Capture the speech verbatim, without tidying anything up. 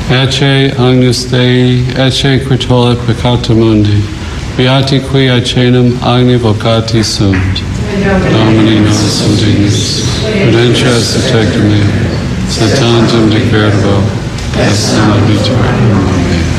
Ecce agnus Dei, ecce qui tollit peccata mundi, beati qui aecenum agni vocati sunt. Domini nos indignus, prudentia subtectum mea, sed tantum de verbo, et sana vitam. Amen.